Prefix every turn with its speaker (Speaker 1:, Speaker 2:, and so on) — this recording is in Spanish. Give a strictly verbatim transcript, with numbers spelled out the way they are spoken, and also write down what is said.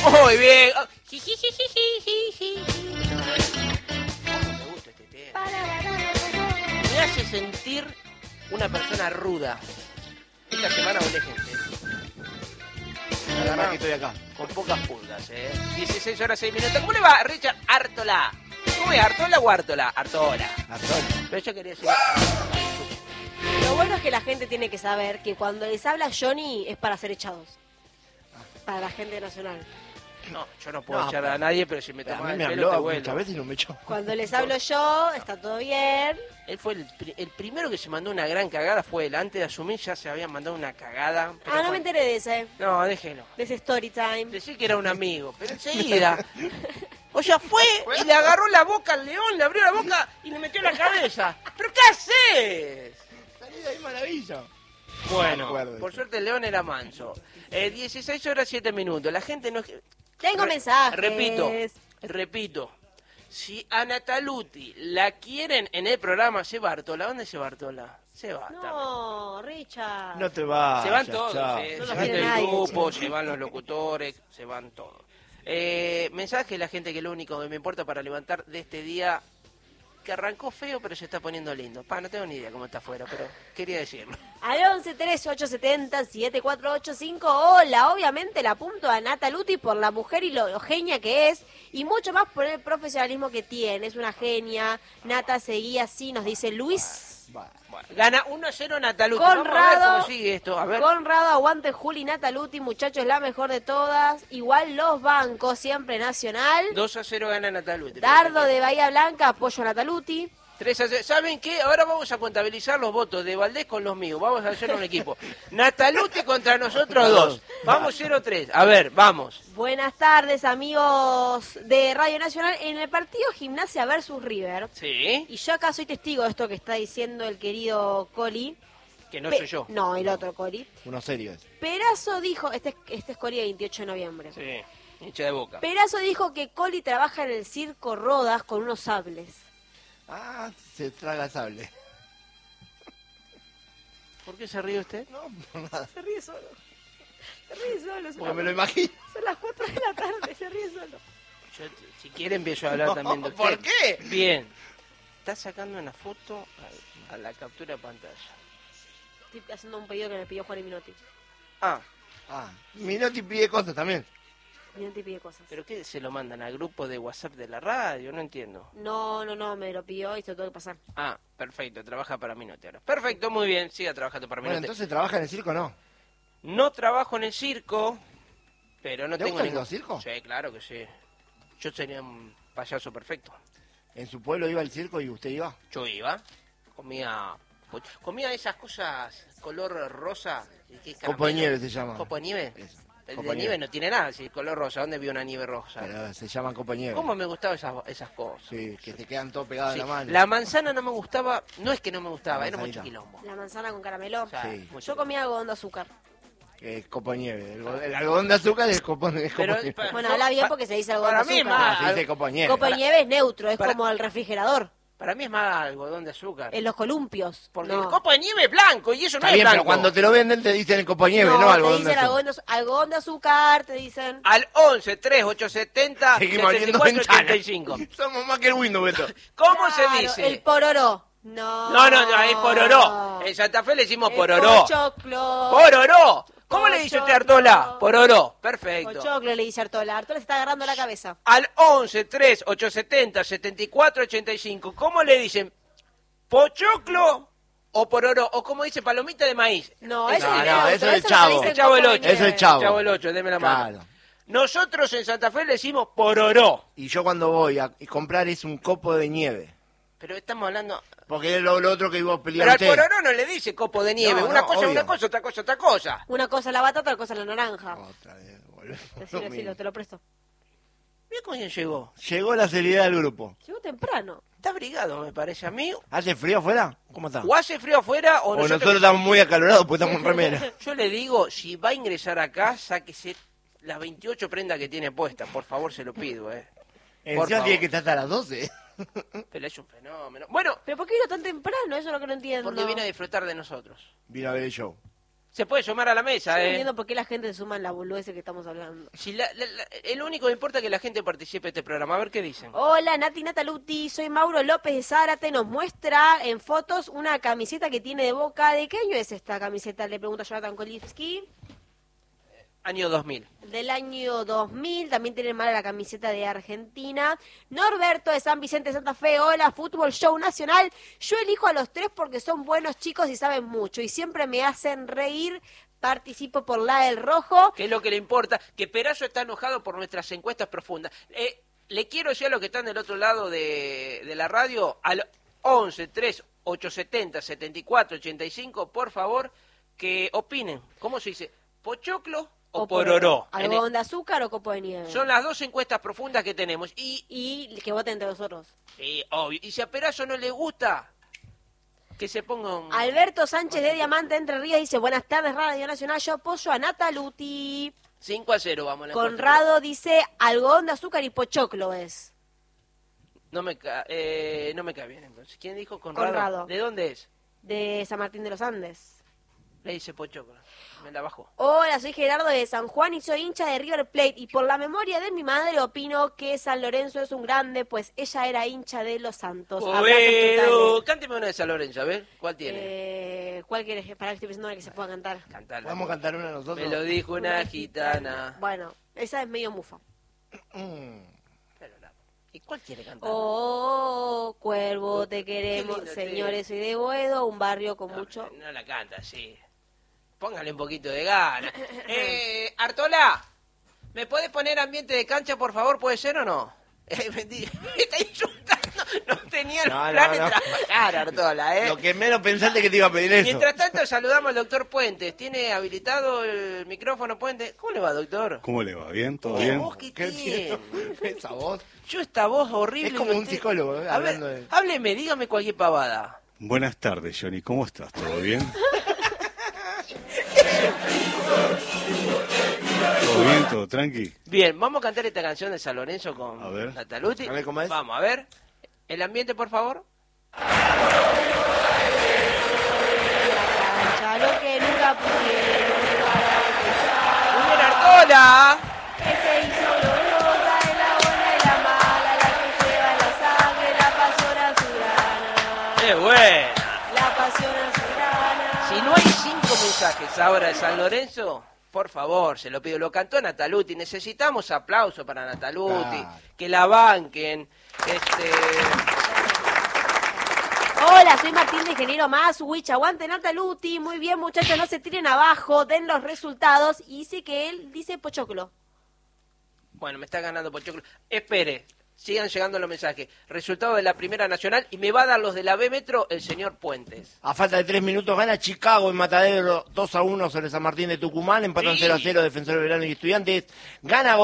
Speaker 1: Muy bien. Oh, ji, ji, ji, ji, ji, ji. ¿Cómo me gusta este tema? Me hace sentir una persona ruda. Esta semana volé gente.
Speaker 2: Además que estoy acá.
Speaker 1: Con pocas pulgas, ¿eh? dieciséis horas, seis minutos. ¿Cómo le va, Richard Artola? ¿Cómo es? ¿Artola o Artola? Artola.
Speaker 2: Artola.
Speaker 1: Pero yo quería decir...
Speaker 3: Lo bueno es que la gente tiene que saber que cuando les habla Johnny es para ser echados. Para la gente nacional.
Speaker 1: No, yo no puedo
Speaker 2: No,
Speaker 1: echar
Speaker 2: pero-
Speaker 1: a nadie, pero si me
Speaker 2: A
Speaker 1: tomas
Speaker 2: mí me
Speaker 1: el pelo te
Speaker 2: habló
Speaker 1: vuelo.
Speaker 2: muchas veces y no me echó.
Speaker 3: Cuando les hablo yo, está todo bien.
Speaker 1: Él fue el, pri- el primero que se mandó una gran cagada, fue él. Antes de asumir ya se habían mandado una cagada. pero
Speaker 3: Ah, no
Speaker 1: bueno.
Speaker 3: me enteré de ese.
Speaker 1: No, déjelo.
Speaker 3: De ese story time.
Speaker 1: Decí que era un amigo, pero enseguida. O sea, fue y le agarró la boca al león, le abrió la boca y le metió la cabeza. ¿Pero qué haces?
Speaker 2: Salí de ahí, maravilla.
Speaker 1: Bueno,
Speaker 2: Me acuerdo de
Speaker 1: por
Speaker 2: eso.
Speaker 1: suerte el león era manso. Eh, dieciséis horas, siete minutos. La gente no...
Speaker 3: Tengo
Speaker 1: Re-
Speaker 3: mensajes.
Speaker 1: Repito, repito. Si a Nataluti la quieren en el programa, se Bartola. ¿Dónde se Bartola? Se va. también.
Speaker 3: No, Richard.
Speaker 2: No te vas.
Speaker 1: Se van todos, eh,
Speaker 3: No
Speaker 1: se
Speaker 3: los
Speaker 1: van
Speaker 3: quiere
Speaker 1: del
Speaker 3: nadie,
Speaker 1: grupo,
Speaker 3: che.
Speaker 1: se van los locutores, se van todos. Eh, mensaje a la gente que lo único que me importa para levantar de este día que arrancó feo pero se está poniendo lindo. Pa, no tengo ni idea cómo está afuera, pero quería decirlo.
Speaker 3: Al once tres ocho siete cero siete cuatro ocho cinco. Hola, obviamente la apunto a Nataluti por la mujer y lo, lo genia que es. Y mucho más por el profesionalismo que tiene. Es una genia. Nata seguía así, nos dice Luis.
Speaker 2: Va.
Speaker 1: Bueno, gana uno a cero Nataluti. Vamos a ver
Speaker 3: Conrado,
Speaker 1: cómo sigue esto. A ver.
Speaker 3: Conrado, aguante Juli, Nataluti, muchachos, la mejor de todas. Igual los bancos, siempre nacional.
Speaker 1: dos a cero gana Nataluti.
Speaker 3: Dardo de Bahía Blanca, apoyo a Nataluti.
Speaker 1: tres a cero. ¿Saben qué? Ahora vamos a contabilizar los votos de Valdés con los míos. Vamos a hacer un equipo. Nataluti contra nosotros dos. Vamos cero a tres. A ver, vamos.
Speaker 3: Buenas tardes, amigos de Radio Nacional. En el partido Gimnasia versus River.
Speaker 1: Sí.
Speaker 3: Y yo acá soy testigo de esto que está diciendo el querido Coli.
Speaker 1: Que no
Speaker 3: Pe-
Speaker 1: soy yo.
Speaker 3: No, el otro Coli.
Speaker 2: Uno serio es.
Speaker 3: Perazo dijo, este, es- este es Coli de veintiocho de noviembre.
Speaker 1: Sí. Hincha de boca.
Speaker 3: Perazo dijo que Coli trabaja en el circo Rodas con unos sables.
Speaker 2: Ah, se traga sable.
Speaker 1: ¿Por qué se ríe usted?
Speaker 2: No, por nada.
Speaker 3: Se ríe solo. Se ríe solo.
Speaker 2: Porque me lo imagino.
Speaker 3: Son las cuatro de la tarde, se ríe solo.
Speaker 1: Yo, si quiere empiezo a hablar
Speaker 2: No,
Speaker 1: también de usted.
Speaker 2: ¿por qué?
Speaker 1: Bien. Está sacando una foto a, a la captura de pantalla.
Speaker 3: Estoy haciendo un pedido que me pidió Juan y Minotti.
Speaker 1: Ah,
Speaker 2: Ah, Minotti pide cosas también.
Speaker 3: Minotti pide cosas.
Speaker 1: ¿pero qué se lo mandan al grupo de WhatsApp de la radio? No entiendo.
Speaker 3: No, no, no, me lo pidió y se lo tengo que pasar.
Speaker 1: Ah, perfecto, trabaja para Minotti ahora. Perfecto, muy bien, siga trabajando para
Speaker 2: Bueno,
Speaker 1: Minotti.
Speaker 2: entonces trabaja en el circo, ¿no?
Speaker 1: No trabajo en el circo, pero no
Speaker 2: ¿Le
Speaker 1: tengo
Speaker 2: gusta
Speaker 1: ningún...
Speaker 2: el circo?
Speaker 1: Sí, claro que sí. Yo sería un payaso perfecto.
Speaker 2: En su pueblo iba al circo y usted iba.
Speaker 1: Yo iba, comía... Comía esas cosas color rosa. ¿qué es
Speaker 2: Copo de
Speaker 1: caramelo?
Speaker 2: nieve se llama.
Speaker 1: ¿Copo de nieve?
Speaker 2: Eso.
Speaker 1: El
Speaker 2: Copo
Speaker 1: de
Speaker 2: de
Speaker 1: nieve
Speaker 2: nieve.
Speaker 1: no tiene nada, si color rosa. ¿Dónde vio una nieve rosa?
Speaker 2: Pero se llaman copo de nieve.
Speaker 1: ¿Cómo me gustaban esas, esas cosas?
Speaker 2: Sí, que te quedan todo pegado
Speaker 1: Sí,
Speaker 2: en la mano.
Speaker 1: la manzana no me gustaba, no es que no me gustaba,
Speaker 2: La
Speaker 1: era mucho
Speaker 2: manzanita.
Speaker 1: quilombo.
Speaker 3: La manzana con caramelo.
Speaker 1: O sea,
Speaker 2: Sí.
Speaker 1: mucho
Speaker 3: Yo comía algodón de azúcar.
Speaker 2: Eh, copo de nieve. El, go- el algodón de azúcar es copo, es copo
Speaker 1: Pero,
Speaker 2: de nieve.
Speaker 1: pa-
Speaker 3: Bueno, habla bien porque se dice algodón
Speaker 1: para
Speaker 3: de
Speaker 1: mí
Speaker 3: azúcar.
Speaker 1: más-
Speaker 2: Ah, se dice copo de nieve.
Speaker 3: Copa de nieve es neutro, es
Speaker 1: para-
Speaker 3: como el refrigerador.
Speaker 1: Para mí es más algodón de azúcar.
Speaker 3: En los columpios.
Speaker 1: Porque
Speaker 3: no.
Speaker 1: el copo de nieve es blanco y eso no
Speaker 2: Está
Speaker 1: es
Speaker 2: bien,
Speaker 1: blanco.
Speaker 2: pero cuando te lo venden te dicen el copo de nieve, no,
Speaker 3: no,
Speaker 2: algodón
Speaker 3: te
Speaker 2: de
Speaker 3: dicen
Speaker 2: azúcar.
Speaker 3: algodón de, azu- algodón de azúcar, te dicen.
Speaker 1: Al once, tres, ocho setenta,
Speaker 2: Seguimos
Speaker 1: setenta y
Speaker 2: viendo
Speaker 1: cuatro, ochenta y
Speaker 2: ventanas.
Speaker 1: cinco.
Speaker 2: Somos más que el Windows, Beto.
Speaker 1: ¿Cómo
Speaker 3: Claro,
Speaker 1: se dice?
Speaker 3: El pororó. No.
Speaker 1: No, no, no, es pororó. En Santa Fe le decimos
Speaker 3: El
Speaker 1: pororó.
Speaker 3: pochoclo.
Speaker 1: ¡Pororó! ¿Cómo le dice usted a
Speaker 3: Pochoclo.
Speaker 1: Artola? Pororó. Perfecto.
Speaker 3: Pochoclo le dice Artola. Artola se está agarrando la cabeza.
Speaker 1: Al once, tres, ocho setenta, setenta y cuatro, ochenta y cinco. ¿Cómo le dicen? ¿Pochoclo o pororó? O como dice palomita de maíz.
Speaker 3: No,
Speaker 1: Es-
Speaker 3: eso
Speaker 2: No,
Speaker 3: es
Speaker 2: no,
Speaker 3: neutro,
Speaker 2: eso es el
Speaker 3: no
Speaker 2: chavo.
Speaker 3: le dicen
Speaker 1: El chavo del
Speaker 3: copo de
Speaker 1: ocho.
Speaker 2: Eso es
Speaker 3: nieve.
Speaker 2: el chavo.
Speaker 1: Chavo el ocho, deme la mano.
Speaker 2: Claro.
Speaker 1: Nosotros en Santa Fe le decimos pororó.
Speaker 2: Y yo cuando voy a comprar es un copo de nieve.
Speaker 1: Pero estamos hablando...
Speaker 2: Porque es lo, lo otro que vos
Speaker 1: Pero
Speaker 2: pelear
Speaker 1: al
Speaker 2: usted.
Speaker 1: pororó no le dice copo de nieve.
Speaker 2: No,
Speaker 1: una
Speaker 2: no,
Speaker 1: cosa es
Speaker 2: obvio.
Speaker 1: una cosa, otra cosa otra cosa.
Speaker 3: Una cosa es la batata, otra cosa es la naranja.
Speaker 2: Otra vez, volvemos a lo
Speaker 3: Decilo, decilo,
Speaker 2: mismo.
Speaker 3: te lo presto.
Speaker 1: Mira con quién llegó.
Speaker 2: Llegó la seriedad del grupo.
Speaker 3: Llegó temprano.
Speaker 1: Está abrigado, me parece a mí.
Speaker 2: ¿Hace frío afuera? ¿Cómo está?
Speaker 1: O hace frío afuera o,
Speaker 2: O
Speaker 1: nosotros...
Speaker 2: nosotros estamos muy acalorados porque estamos en remera.
Speaker 1: Yo le digo, si va a ingresar acá, sáquese las veintiocho prendas que tiene puestas. Por favor, se lo pido, eh. Por
Speaker 2: Encima
Speaker 1: favor.
Speaker 2: tiene que estar hasta las doce.
Speaker 1: Pero es un fenómeno. Bueno,
Speaker 3: ¿Pero por qué vino tan temprano? Eso es lo que no entiendo.
Speaker 1: porque viene a disfrutar de nosotros.
Speaker 2: Vino a ver el show.
Speaker 1: Se puede sumar a la
Speaker 3: Yo
Speaker 1: mesa,
Speaker 3: no
Speaker 1: ¿eh?
Speaker 3: entiendo por qué la gente se suma en la boludez que estamos hablando.
Speaker 1: Si la, la, la, el único que importa es que la gente participe de este programa. A ver qué dicen.
Speaker 3: Hola, Nati Nataluti, soy Mauro López de Zárate, nos muestra en fotos una camiseta que tiene de Boca. ¿De qué año es esta camiseta? Le pregunto a Jonathan Kolivsky.
Speaker 1: Año dos mil.
Speaker 3: Del año dos mil, también tiene mala la camiseta de Argentina. Norberto de San Vicente de Santa Fe, hola, Fútbol Show Nacional. Yo elijo a los tres porque son buenos chicos y saben mucho y siempre me hacen reír. Participo por la del rojo.
Speaker 1: Que es lo que le importa, que Perazo está enojado por nuestras encuestas profundas. Eh, le quiero decir a los que están del otro lado de, de la radio, al once, tres, ocho setenta, setenta y cuatro, ochenta y cinco, por favor, que opinen. ¿Cómo se dice? ¿Pochoclo o, o pororó?
Speaker 3: ¿Algodón de azúcar o copo de nieve?
Speaker 1: Son las dos encuestas profundas que tenemos. Y,
Speaker 3: y que voten entre nosotros.
Speaker 1: Eh, obvio. Y si a Perazo no le gusta, que se ponga un...
Speaker 3: Alberto Sánchez de Diamante Entre Ríos dice, buenas tardes, Radio Nacional, yo apoyo a Nataluti.
Speaker 1: cinco a cero vamos. A la
Speaker 3: Conrado dice, algodón de azúcar y pochoclo es.
Speaker 1: No me, ca eh, no me cae bien entonces. ¿Quién dijo Conrado?
Speaker 3: Conrado.
Speaker 1: ¿De dónde es?
Speaker 3: De San Martín de los Andes.
Speaker 1: Le dice pochoclo. Me la bajó.
Speaker 3: Hola, soy Gerardo de San Juan y soy hincha de River Plate. Y por la memoria de mi madre opino que San Lorenzo es un grande, pues ella era hincha de los Santos.
Speaker 1: Bueno, cánteme una de San Lorenzo, a ver, ¿cuál tiene?
Speaker 3: Eh, ¿Cuál quieres? Para que estoy pensando en la que se pueda cantar.
Speaker 1: Cantala.
Speaker 2: ¿Vamos a cantar una nosotros?
Speaker 1: Me lo dijo una gitana.
Speaker 3: Bueno, esa es medio mufa.
Speaker 2: Mm.
Speaker 1: Pero la- ¿Y cuál quiere cantar?
Speaker 3: Oh, cuervo, te queremos.
Speaker 1: lindo,
Speaker 3: Señores, soy de Boedo, un barrio con
Speaker 1: no,
Speaker 3: mucho...
Speaker 1: no la canta, sí. Póngale un poquito de gana. Eh, Artola, ¿me puede poner ambiente de cancha, por favor? ¿Puede ser o no? Eh, me di- me está insultando. No tenía el
Speaker 2: No, no,
Speaker 1: plan de
Speaker 2: no.
Speaker 1: trabajar, Artola, ¿eh?
Speaker 2: Lo que menos pensaste que te iba a pedir eso.
Speaker 1: Mientras tanto, saludamos al doctor Puentes. ¿Tiene habilitado el micrófono, Puentes? ¿Cómo le va, doctor?
Speaker 4: ¿Cómo le va? ¿Bien? ¿Todo
Speaker 1: Oh,
Speaker 4: bien?
Speaker 1: ¿Vos qué
Speaker 2: ¿Qué
Speaker 1: tiene?
Speaker 2: esa voz?
Speaker 1: Yo esta voz horrible.
Speaker 2: Es como
Speaker 1: y
Speaker 2: un
Speaker 1: usted-
Speaker 2: psicólogo, ¿eh?
Speaker 1: A ver,
Speaker 2: Hablando de-
Speaker 1: hábleme, dígame cualquier pavada.
Speaker 4: Buenas tardes, Johnny. ¿Cómo estás? ¿Todo bien? ¿Todo bien? ¿Todo tranqui?
Speaker 1: Bien, vamos a cantar esta canción de San Lorenzo con
Speaker 4: A ver.
Speaker 1: Nataluti.
Speaker 2: A ver cómo es.
Speaker 1: Vamos, a ver. El ambiente, por favor.
Speaker 3: Cancha, lo que nunca pudieron
Speaker 1: ¡Muy bien, Artola!
Speaker 3: que se hizo gloriosa en la buena y la mala, la que lleva en la sangre, la pasión azulgrana.
Speaker 1: ¡Qué buena!
Speaker 3: La pasión azulgrana.
Speaker 1: Si no hay cinco mensajes ahora de San Lorenzo, por favor, se lo pido. Lo cantó Nataluti. Necesitamos aplauso para Nataluti.
Speaker 2: Claro.
Speaker 1: Que la banquen. Este...
Speaker 3: Hola, soy Martín de Ingeniero Maswich. Aguante Nataluti. Muy bien, muchachos, no se tiren abajo, den los resultados. Y dice que él dice pochoclo.
Speaker 1: Bueno, me está ganando Pochoclo. Espere, sigan llegando los mensajes. Resultado de la Primera Nacional y me va a dar los de la B Metro el señor Puentes.
Speaker 2: A falta de tres minutos gana Chicago en Matadero dos a uno sobre San Martín de Tucumán. Empatan
Speaker 1: Sí.
Speaker 2: cero a cero Defensor de Verano y Estudiantes. Gana